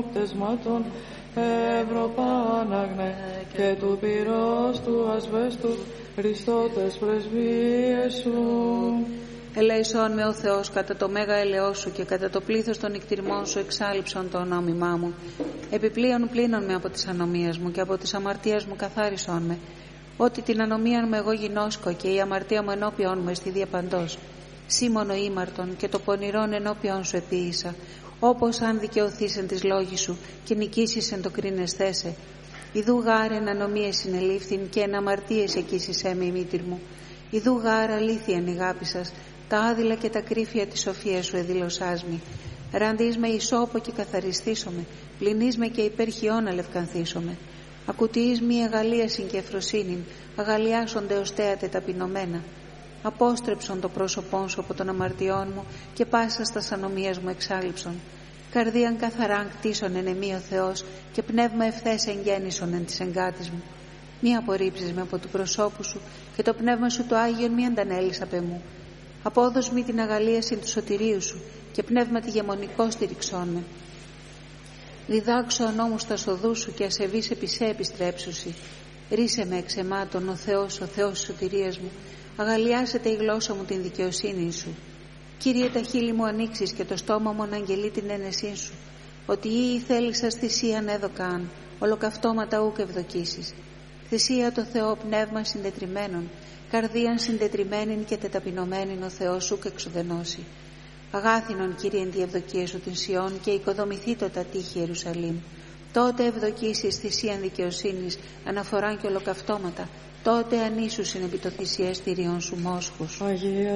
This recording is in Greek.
πτεσμάτων Ευρωπάναγνε και του πυρός του ασβέστου Χριστότες πρεσβείες σου. Ελέησόν με ο Θεός κατά το μέγα ελαιός σου και κατά το πλήθος των νικτηρμών σου εξάλειψον το ονόμημά μου. Επιπλέον πλύνον με από τις ανομίες μου και από τις αμαρτίες μου καθάρισόν με. Ότι την ανομία μου εγώ γινώσκω και η αμαρτία μου ενώπιον μου εστι διαπαντός. Σήμωνο ήμαρτον και το πονηρόν ενώπιον σου επίησα. Όπως αν δικαιωθείς εν της λόγης σου και νικήσεις εν το κρίνεσθέσαι. Ιδού γάρ εν ανομίες συνελήφθην και εν αμαρτίες εκείσισέ με η μήτηρ μου. Ιδού γάρ αλήθεια εν αγάπη σας, τα άδειλα και τα κρύφια της σοφίας σου εδήλωσάς μη. Ραντείς με ισόπο και καθαριστήσομαι, πλυνείς με και υπερχιών αλευκανθήσομαι. Ακουτιείς μη αγαλίασιν και ευφροσύνην, αγαλιάσονται ως θέατε ταπεινωμένα. Απόστρεψον το πρόσωπόν σου από των αμαρτιών μου και πάσα στα ανομίας μου εξάλειψον. Καρδίαν καθαράν κτίσον εν εμή ο Θεός και πνεύμα ευθές εγγέννησον εν της εγκάτης μου. Μη απορρίψεις με από του προσώπου σου και το πνεύμα σου το Άγιον μη αντανέλεις απ' εμού. Απόδος μη την αγαλίαση του σωτηρίου σου και πνεύμα τη γεμονικό στηριξών με. Διδάξω νόμους τα σοδού σου και ασεβείς επί σε επιστρέψουσι. Ρίσε με εξ εμάτων ο Θεός της σωτηρίας μου. Αγαλιάσετε η γλώσσα μου την δικαιοσύνη σου. Κύριε, τα χείλη μου ανοίξεις και το στόμα μου αναγγελεί την ένεσή σου. Ότι ή θέλησας θυσίαν έδωκαν, ολοκαυτώματα ούκ ευδοκίσεις. Θυσία το Θεό πνεύμα συντετριμένων, καρδίαν συντετριμένην και τεταπεινωμένην ο Θεός ούκ εξουδενώσει. Αγάθινον, Κύριε, εν τη ευδοκία σου την Σιών και οικοδομηθήτω τα τείχη Ιερουσαλήμ. Τότε ευδοκίσεις θυσίαν δικαιοσύνης, αναφοράν και ολοκαυτώματα. Τότε ανήσουσιν επί το θυσιαστήριον σου μόσχους.